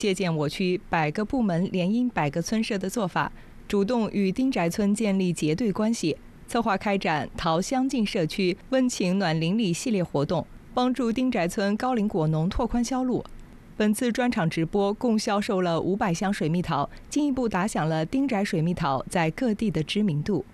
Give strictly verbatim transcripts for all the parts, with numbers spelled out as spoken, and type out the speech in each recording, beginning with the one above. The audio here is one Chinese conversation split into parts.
借鉴我区百个部门联姻百个村社的做法，主动与丁宅村建立结对关系，策划开展桃乡近社区温情暖邻里系列活动，帮助丁宅村高龄果农拓宽销路。本次专场直播共销售了五百箱水蜜桃，进一步打响了丁宅水蜜桃在各地的知名度。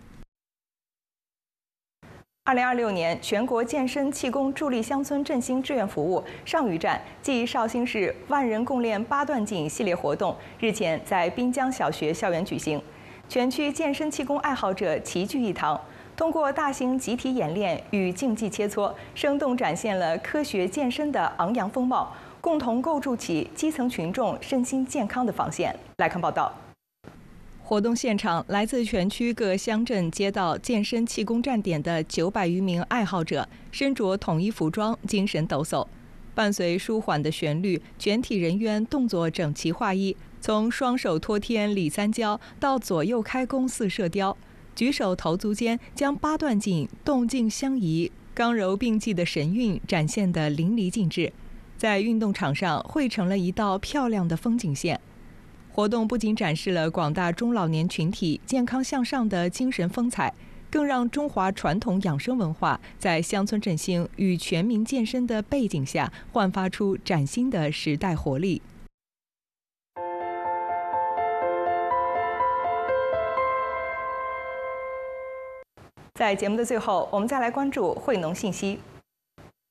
二零二六年全国健身气功助力乡村振兴志愿服务上虞站暨绍兴市万人共练八段锦系列活动日前在滨江小学校园举行，全区健身气功爱好者齐聚一堂，通过大型集体演练与竞技切磋，生动展现了科学健身的昂扬风貌，共同构筑起基层群众身心健康的防线。来看报道。活动现场，来自全区各乡镇街道健身气功站点的九百余名爱好者，身着统一服装，精神抖擞。伴随舒缓的旋律，全体人员动作整齐划一，从双手托天理三焦到左右开弓四射雕，举手投足间将八段锦动静相宜、刚柔并济的神韵展现得淋漓尽致，在运动场上绘成了一道漂亮的风景线。活动不仅展示了广大中老年群体健康向上的精神风采，更让中华传统养生文化在乡村振兴与全民健身的背景下，焕发出崭新的时代活力。在节目的最后，我们再来关注惠农信息。